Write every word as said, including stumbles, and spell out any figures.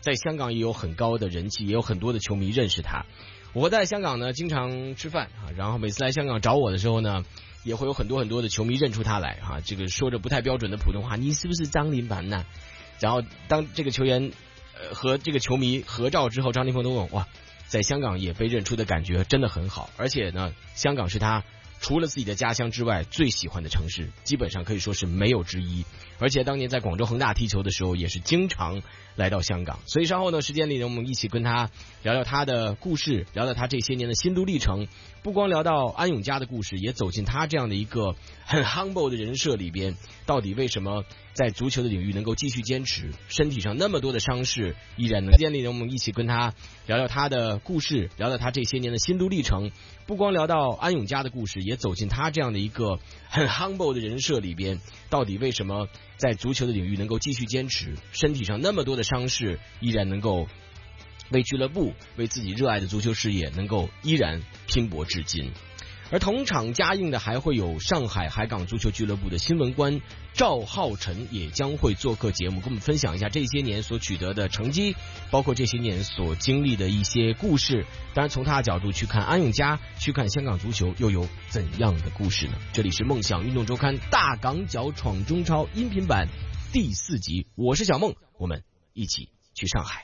在香港也有很高的人气，也有很多的球迷认识他。我在香港呢经常吃饭啊，然后每次来香港找我的时候呢，也会有很多很多的球迷认出他来哈、啊。这个说着不太标准的普通话，你是不是张琳芃呐？然后当这个球员呃和这个球迷合照之后，张琳芃都问哇，在香港也被认出的感觉真的很好，而且呢，香港是他除了自己的家乡之外最喜欢的城市，基本上可以说是没有之一。而且当年在广州恒大踢球的时候，也是经常来到香港。所以稍后呢，时间里呢，我们一起跟他聊聊他的故事，聊聊他这些年的心路历程。不光聊到安永佳的故事，也走进他这样的一个很 humble 的人设里边，到底为什么在足球的领域能够继续坚持，身体上那么多的伤势依然能。时间里呢，我们一起跟他聊聊他的故事，聊聊他这些年的心路历程。不光聊到安永佳的故事，也走进他这样的一个很 humble 的人设里边，到底为什么在足球的领域能够继续坚持，身体上那么多的伤势依然能够为俱乐部，为自己热爱的足球事业能够依然拼搏至今。而同场加映的还会有上海海港足球俱乐部的新闻官赵浩晨，也将会做客节目，跟我们分享一下这些年所取得的成绩，包括这些年所经历的一些故事。当然从他的角度去看安永佳，去看香港足球又有怎样的故事呢？这里是梦想运动周刊大港脚闯中超音频版第四集，我是小梦，我们一起去上海。